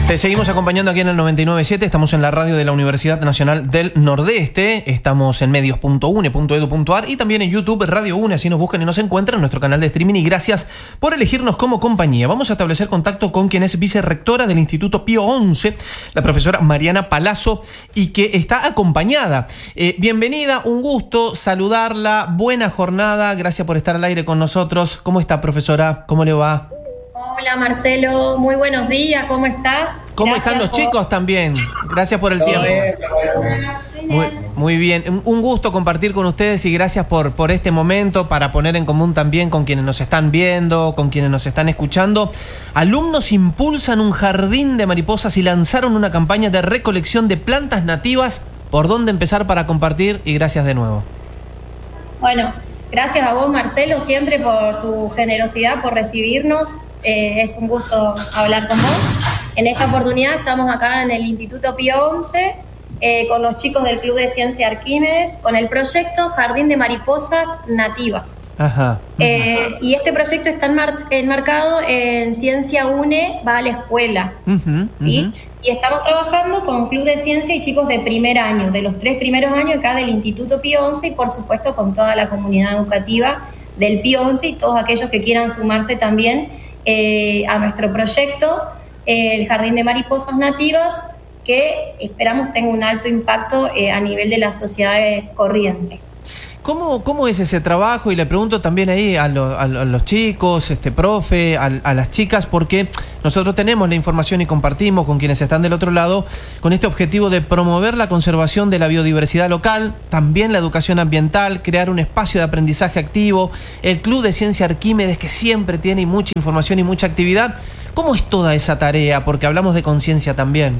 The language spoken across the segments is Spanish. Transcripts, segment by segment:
Te seguimos acompañando aquí en el 99.7, estamos en la radio de la Universidad Nacional del Nordeste, estamos en medios.une.edu.ar y también en YouTube, Radio UNE, así nos buscan y nos encuentran en nuestro canal de streaming, y gracias por elegirnos como compañía. Vamos a establecer contacto con quien es vicerrectora del Instituto Pío XI, la profesora Mariana Palazzo, y que está acompañada. Bienvenida, un gusto saludarla, buena jornada, gracias por estar al aire con nosotros. ¿Cómo está, profesora? ¿Cómo le va? Hola Marcelo, muy buenos días, ¿cómo estás? ¿Cómo gracias están los chicos también? Gracias por el tiempo. Muy bien, un gusto compartir con ustedes y gracias por este momento para poner en común también con quienes nos están viendo, con quienes nos están escuchando. Alumnos impulsan un jardín de mariposas y lanzaron una campaña de recolección de plantas nativas. ¿Por dónde empezar para compartir? Y gracias de nuevo. Bueno, gracias a vos, Marcelo, siempre por tu generosidad, por recibirnos. Es un gusto hablar con vos. En esta oportunidad estamos acá en el Instituto Pío XI con los chicos del Club de Ciencia Arquímedes con el proyecto Jardín de Mariposas Nativas. Ajá. Y este proyecto está enmarcado en Ciencia UNE va a la escuela. ¿Sí? Y estamos trabajando con Club de Ciencia y chicos de primer año, de los 3 primeros años acá del Instituto Pío XI y por supuesto con toda la comunidad educativa del Pío XI y todos aquellos que quieran sumarse también a nuestro proyecto, el Jardín de Mariposas Nativas, que esperamos tenga un alto impacto a nivel de las sociedades corrientes. ¿Cómo es ese trabajo? Y le pregunto también ahí a los chicos, profe, a las chicas, porque nosotros tenemos la información y compartimos con quienes están del otro lado con este objetivo de promover la conservación de la biodiversidad local, también la educación ambiental, crear un espacio de aprendizaje activo, el Club de Ciencia Arquímedes, que siempre tiene mucha información y mucha actividad. ¿Cómo es toda esa tarea? Porque hablamos de conciencia también.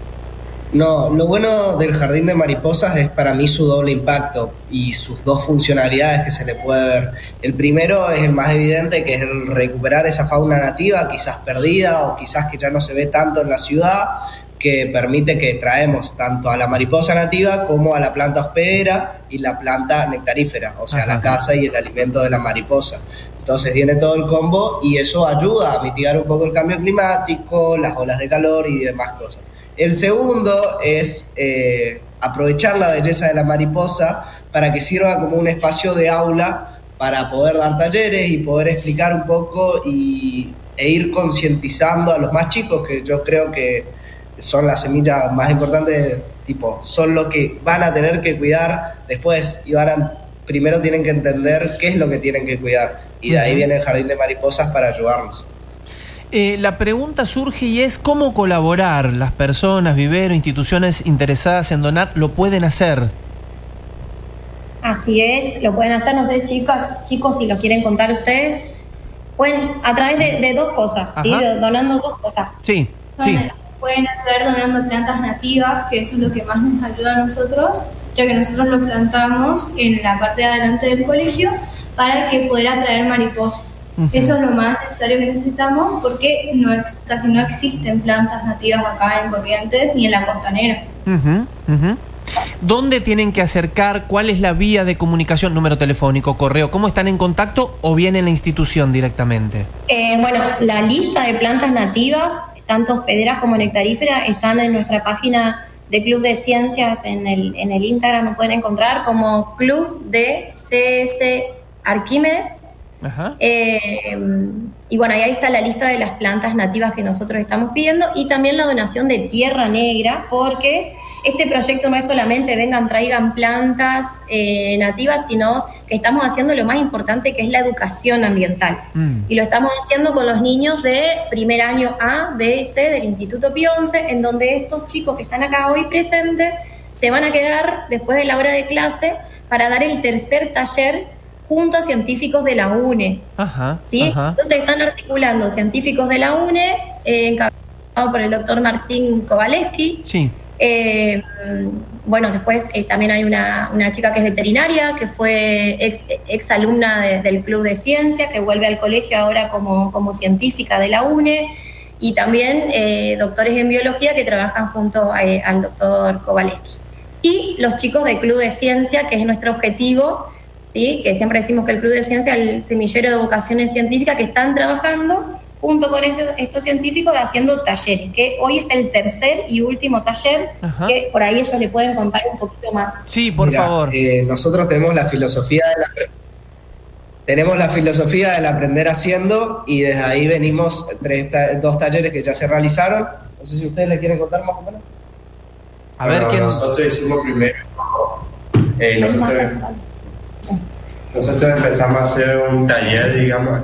No, lo bueno del Jardín de Mariposas es para mí su doble impacto y sus dos funcionalidades que se le puede ver. El primero es el más evidente, que es el recuperar esa fauna nativa, quizás perdida o quizás que ya no se ve tanto en la ciudad, que permite que traemos tanto a la mariposa nativa como a la planta hospedera y la planta nectarífera, o sea, la caza y el alimento de la mariposa. Entonces viene todo el combo y eso ayuda a mitigar un poco el cambio climático, las olas de calor y demás cosas. El segundo es aprovechar la belleza de la mariposa para que sirva como un espacio de aula para poder dar talleres y poder explicar un poco e ir concientizando a los más chicos, que yo creo que son la semilla más importante, son lo que van a tener que cuidar después y primero tienen que entender qué es lo que tienen que cuidar y de ahí viene el Jardín de Mariposas para ayudarnos. La pregunta surge y es ¿cómo colaborar? Las personas, viveros, instituciones interesadas en donar, ¿lo pueden hacer? Así es, lo pueden hacer, no sé chicos, si lo quieren contar ustedes, pueden a través de dos cosas, ¿sí? Donando dos cosas. Sí, bueno, sí. Pueden ayudar donando plantas nativas, que eso es lo que más nos ayuda a nosotros, ya que nosotros lo plantamos en la parte de adelante del colegio para que pueda atraer mariposas. Eso es lo más necesario que necesitamos porque casi no existen plantas nativas acá en Corrientes ni en la costanera. ¿Dónde tienen que acercar? ¿Cuál es la vía de comunicación? Número telefónico, correo. ¿Cómo están en contacto o bien en la institución directamente? Bueno, la lista de plantas nativas, tanto hospederas como nectaríferas, están en nuestra página de Club de Ciencias en el Instagram. Nos pueden encontrar como Club de CS Arquímedes. Y bueno, ahí está la lista de las plantas nativas que nosotros estamos pidiendo y también la donación de tierra negra, porque este proyecto no es solamente traigan plantas nativas, sino que estamos haciendo lo más importante, que es la educación ambiental. Y lo estamos haciendo con los niños de primer año A, B y C del Instituto Pío XI, en donde estos chicos que están acá hoy presentes se van a quedar después de la hora de clase para dar el tercer taller junto a científicos de la UNE. ¿Sí? Entonces están articulando científicos de la UNE, encabezado por el doctor Martín Kowaleski. Sí. Bueno, después también hay una chica que es veterinaria, que fue ex alumna del Club de Ciencia, que vuelve al colegio ahora como científica de la UNE, y también doctores en biología que trabajan junto al doctor Kowaleski. Y los chicos del Club de Ciencia, que es nuestro objetivo, ¿sí? Que siempre decimos que el Club de Ciencia es el semillero de vocaciones científicas que están trabajando junto con estos científicos haciendo talleres, que hoy es el tercer y último taller, que por ahí ellos le pueden contar un poquito más. Sí, por favor. Nosotros tenemos la filosofía del aprender haciendo, y desde ahí venimos dos talleres que ya se realizaron. No sé si ustedes les quieren contar más o menos. A ver, ¿quién? Nosotros hicimos primero. Nosotros empezamos a hacer un taller, digamos,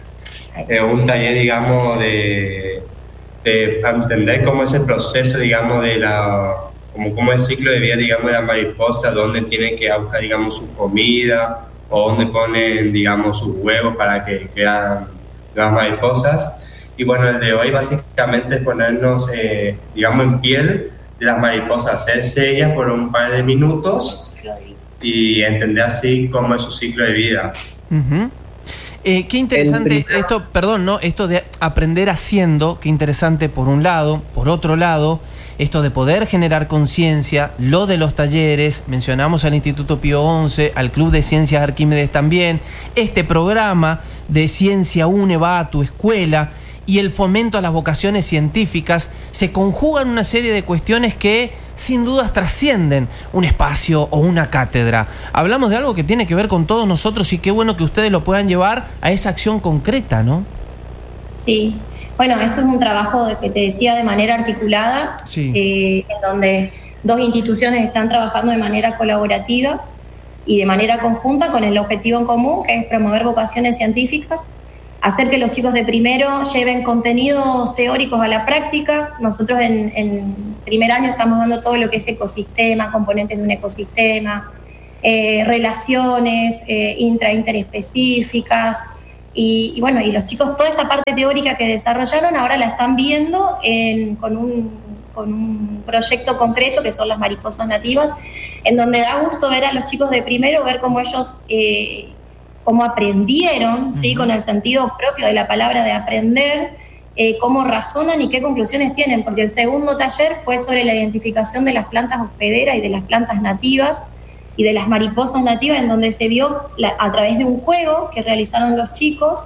de entender cómo es el proceso, digamos, cómo es el ciclo de vida, digamos, de la mariposa, dónde tienen que buscar, digamos, su comida, o dónde ponen, digamos, sus huevos para que crean las mariposas. Y bueno, el de hoy básicamente es ponernos, digamos, en piel de las mariposas, hacerse ellas por un par de minutos y entender así cómo es su ciclo de vida. Qué interesante esto de aprender haciendo, qué interesante por un lado. Por otro lado, esto de poder generar conciencia, lo de los talleres, mencionamos al Instituto Pío XI, al Club de Ciencias Arquímedes también, este programa de Ciencia Une va a tu escuela, y el fomento a las vocaciones científicas, se conjugan una serie de cuestiones que sin dudas trascienden un espacio o una cátedra. Hablamos de algo que tiene que ver con todos nosotros, y qué bueno que ustedes lo puedan llevar a esa acción concreta, ¿no? Sí, bueno, esto es un trabajo que te decía de manera articulada, en donde dos instituciones están trabajando de manera colaborativa y de manera conjunta con el objetivo en común, que es promover vocaciones científicas, hacer que los chicos de primero lleven contenidos teóricos a la práctica. Nosotros en primer año estamos dando todo lo que es ecosistema, componentes de un ecosistema, relaciones interespecíficas, y bueno, y los chicos toda esa parte teórica que desarrollaron ahora la están viendo con un proyecto concreto que son las mariposas nativas, en donde da gusto ver a los chicos de primero, ver cómo ellos cómo aprendieron, ¿sí? Con el sentido propio de la palabra de aprender, cómo razonan y qué conclusiones tienen, porque el segundo taller fue sobre la identificación de las plantas hospederas y de las plantas nativas y de las mariposas nativas, en donde se vio a través de un juego que realizaron los chicos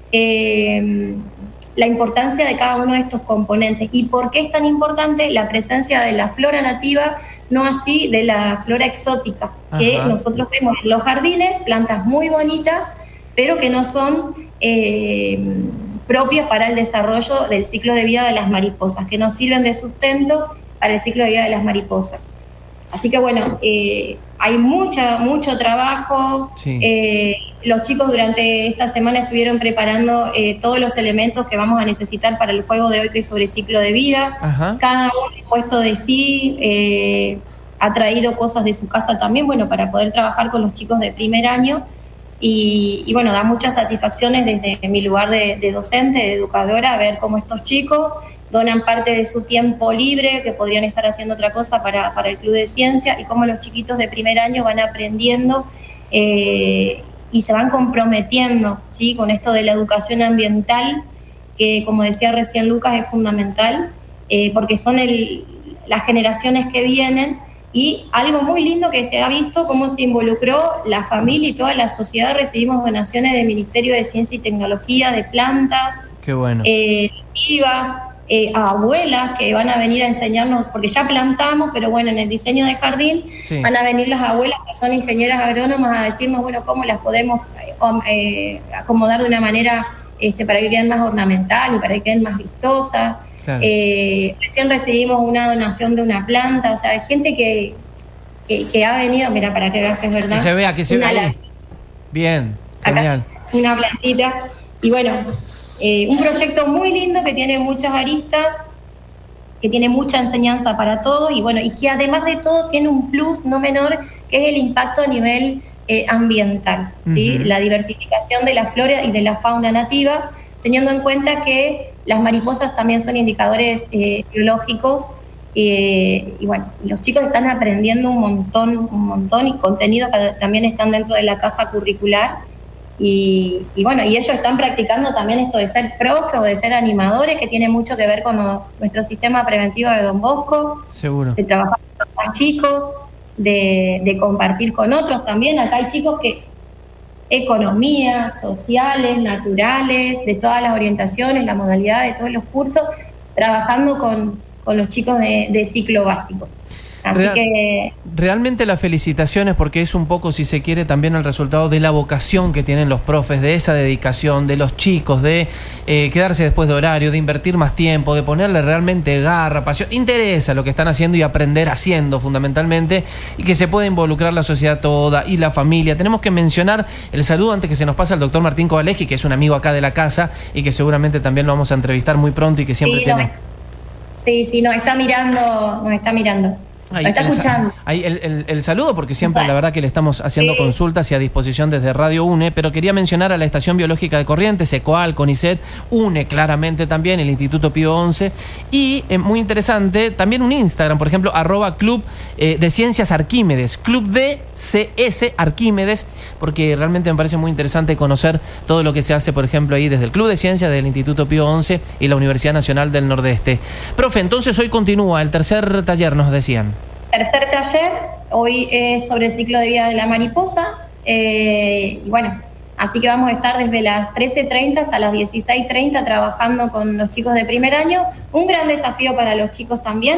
la importancia de cada uno de estos componentes. ¿Y por qué es tan importante la presencia de la flora nativa, no así de la flora exótica, que nosotros vemos en los jardines, plantas muy bonitas, pero que no son propias para el desarrollo del ciclo de vida de las mariposas, que nos sirven de sustento para el ciclo de vida de las mariposas? Así que bueno, hay mucho trabajo. Sí. Los chicos durante esta semana estuvieron preparando todos los elementos que vamos a necesitar para el juego de hoy, que es sobre ciclo de vida. Cada uno ha puesto de sí, ha traído cosas de su casa también, bueno, para poder trabajar con los chicos de primer año. Y bueno, da muchas satisfacciones desde mi lugar de docente, de educadora, ver cómo estos chicos donan parte de su tiempo libre, que podrían estar haciendo otra cosa para el Club de Ciencia, y cómo los chiquitos de primer año van aprendiendo y se van comprometiendo, ¿sí? Con esto de la educación ambiental, que como decía recién Lucas, es fundamental, porque son las generaciones que vienen. Y algo muy lindo que se ha visto, cómo se involucró la familia y toda la sociedad. Recibimos donaciones del Ministerio de Ciencia y Tecnología, de plantas. Qué bueno. A abuelas que van a venir a enseñarnos, porque ya plantamos, pero bueno, en el diseño de jardín van a venir las abuelas que son ingenieras agrónomas a decirnos, bueno, cómo las podemos acomodar de una manera para que queden más ornamental y para que queden más vistosas. Claro. Recién recibimos una donación de una planta, o sea, hay gente que ha venido, mira, para que veas que es verdad. Que se vea. Bien, genial. Acá, una plantita. Y bueno, un proyecto muy lindo que tiene muchas aristas, que tiene mucha enseñanza para todos, y bueno, y que además de todo tiene un plus no menor, que es el impacto a nivel ambiental, ¿sí? La diversificación de la flora y de la fauna nativa, teniendo en cuenta que las mariposas también son indicadores biológicos, y bueno, los chicos están aprendiendo un montón, y contenidos que también están dentro de la caja curricular. Y bueno, y ellos están practicando también esto de ser profe o de ser animadores, que tiene mucho que ver con nuestro sistema preventivo de Don Bosco. Seguro. De trabajar con más chicos, de compartir con otros también. Acá hay chicos que economía, sociales, naturales, de todas las orientaciones, la modalidad de todos los cursos, trabajando con los chicos de ciclo básico. Así que realmente las felicitaciones, porque es un poco, si se quiere, también el resultado de la vocación que tienen los profes, de esa dedicación, de los chicos, de quedarse después de horario, de invertir más tiempo, de ponerle realmente garra, pasión, interés a lo que están haciendo y aprender haciendo fundamentalmente, y que se pueda involucrar la sociedad toda y la familia. Tenemos que mencionar el saludo antes que se nos pase al doctor Martín Kowaleski, que es un amigo acá de la casa y que seguramente también lo vamos a entrevistar muy pronto y que siempre tiene... Sí, nos está mirando. Ahí, está escuchando. Ahí el saludo, porque siempre la verdad que le estamos haciendo consultas y a disposición desde Radio UNE, pero quería mencionar a la Estación Biológica de Corrientes, ECOAL, CONICET, UNE claramente también, el Instituto Pío XI, y muy interesante, también un Instagram, por ejemplo, @Club de Ciencias Arquímedes, Club de CS Arquímedes, porque realmente me parece muy interesante conocer todo lo que se hace, por ejemplo, ahí desde el Club de Ciencias del Instituto Pío XI y la Universidad Nacional del Nordeste. Profe, entonces hoy continúa el tercer taller, nos decían. Tercer taller, hoy es sobre el ciclo de vida de la mariposa, y bueno, así que vamos a estar desde las 13:30 hasta las 16:30 trabajando con los chicos de primer año. Un gran desafío para los chicos también,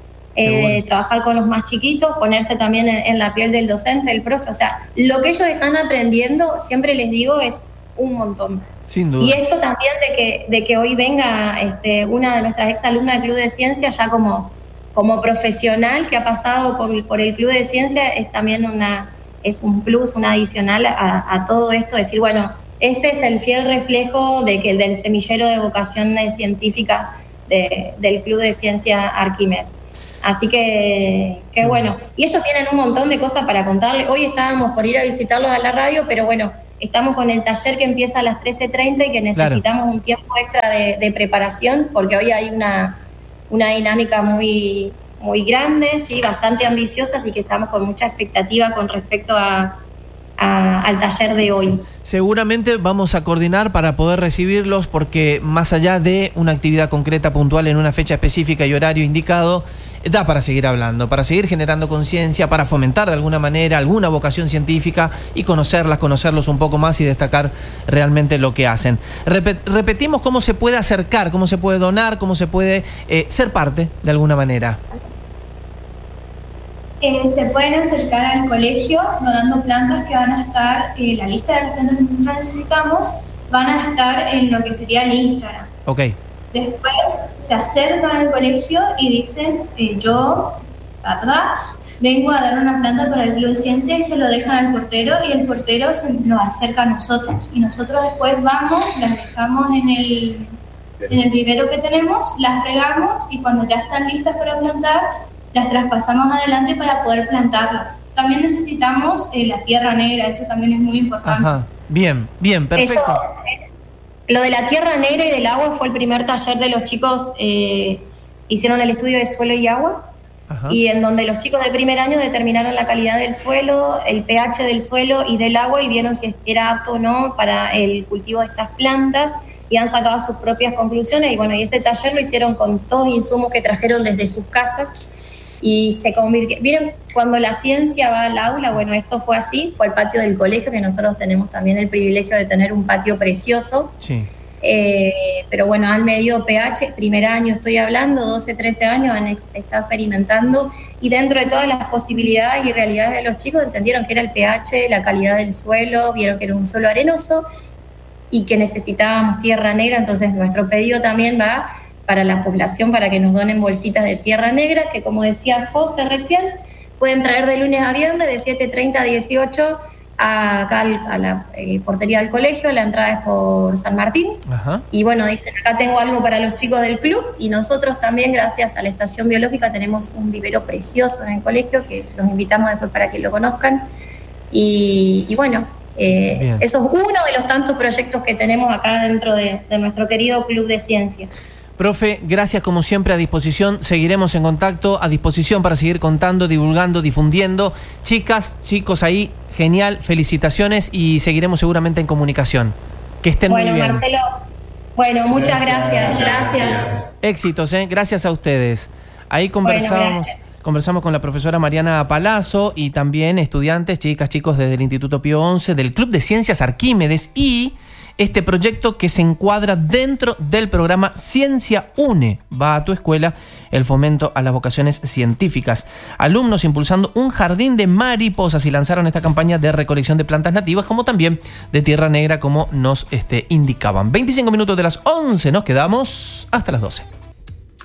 trabajar con los más chiquitos, ponerse también en la piel del docente, del profe, o sea, lo que ellos están aprendiendo, siempre les digo, es un montón. Sin duda. Y esto también de que hoy venga una de nuestras exalumnas del Club de Ciencias ya como profesional que ha pasado por el Club de Ciencia, es también es un plus, un adicional a todo esto, decir, bueno, este es el fiel reflejo del semillero de vocaciones científicas del Club de Ciencia Arquímedes. Así que bueno, y ellos tienen un montón de cosas para contarles. Hoy estábamos por ir a visitarlos a la radio, pero bueno, estamos con el taller que empieza a las 13:30 y que necesitamos un tiempo extra de preparación, porque hoy hay una dinámica muy, muy grande, sí, bastante ambiciosa, así que estamos con mucha expectativa con respecto al taller de hoy. Seguramente vamos a coordinar para poder recibirlos, porque más allá de una actividad concreta, puntual, en una fecha específica y horario indicado, da para seguir hablando, para seguir generando conciencia, para fomentar de alguna manera alguna vocación científica y conocerlos un poco más y destacar realmente lo que hacen. Repetimos cómo se puede acercar, cómo se puede donar, cómo se puede ser parte de alguna manera. Se pueden acercar al colegio donando plantas que van a estar, la lista de las plantas que nosotros necesitamos van a estar en lo que sería el Instagram. Ok. Después se acercan al colegio y dicen, yo, vengo a dar una planta para el Club de Ciencia, y se lo dejan al portero, y el portero se nos acerca a nosotros. Y nosotros después vamos, las dejamos en el vivero que tenemos, las regamos, y cuando ya están listas para plantar, las traspasamos adelante para poder plantarlas. También necesitamos la tierra negra, eso también es muy importante. Ajá. Bien, perfecto. Eso, lo de la tierra negra y del agua fue el primer taller de los chicos, hicieron el estudio de suelo y agua. Ajá. Y en donde los chicos de primer año determinaron la calidad del suelo, el pH del suelo y del agua, y vieron si era apto o no para el cultivo de estas plantas, y han sacado sus propias conclusiones. Y bueno, y ese taller lo hicieron con todos insumos que trajeron desde sus casas, y se convirtió. Miren, cuando la ciencia va al aula, bueno, esto fue así, fue al patio del colegio, que nosotros tenemos también el privilegio de tener un patio precioso. Sí. Pero bueno, han medido pH, primer año estoy hablando, 12, 13 años han estado experimentando, y dentro de todas las posibilidades y realidades de los chicos entendieron que era el pH, la calidad del suelo, vieron que era un suelo arenoso y que necesitábamos tierra negra. Entonces nuestro pedido también va para la población, para que nos donen bolsitas de tierra negra, que como decía José recién, pueden traer de lunes a viernes de 7:30 a 18 acá a la portería del colegio. La entrada es por San Martín. Ajá. Y bueno, dicen, acá tengo algo para los chicos del club, y nosotros también, gracias a la Estación Biológica, tenemos un vivero precioso en el colegio, que los invitamos después para que lo conozcan. Y bueno, eso es uno de los tantos proyectos que tenemos acá dentro de nuestro querido Club de Ciencia. Profe, gracias como siempre, a disposición, seguiremos en contacto, a disposición para seguir contando, divulgando, difundiendo. Chicas, chicos ahí, genial, felicitaciones, y seguiremos seguramente en comunicación. Que estén muy bien. Bueno, Marcelo, bueno, muchas gracias. Éxitos, gracias a ustedes. Ahí conversábamos. Bueno, Conversamos con la profesora Mariana Palazzo y también estudiantes, chicas, chicos desde el Instituto Pío XI, del Club de Ciencias Arquímedes y este proyecto que se encuadra dentro del programa Ciencia Une. Va a tu escuela el fomento a las vocaciones científicas. Alumnos impulsando un jardín de mariposas y lanzaron esta campaña de recolección de plantas nativas, como también de tierra negra, como nos indicaban. 25 minutos de las 11, nos quedamos hasta las 12.